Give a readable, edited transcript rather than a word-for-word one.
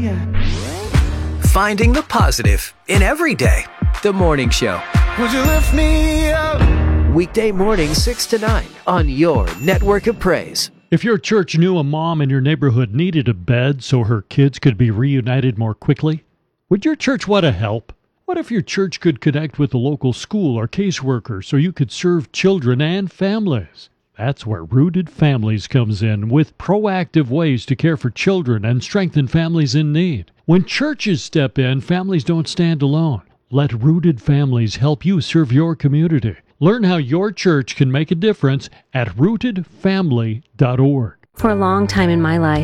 Finding the positive in every day. The Morning Show. Would you lift me up? Weekday morning 6 to 9 on your network of praise. If your church knew a mom in your neighborhood needed a bed so her kids could be reunited more quickly, would your church want to help? What if your church could connect with a local school or caseworker so you could serve children and families? That's where Rooted Families comes in with proactive ways to care for children and strengthen families in need. When churches step in, families don't stand alone. Let Rooted Families help you serve your community. Learn how your church can make a difference at rootedfamily.org. For a long time in my life,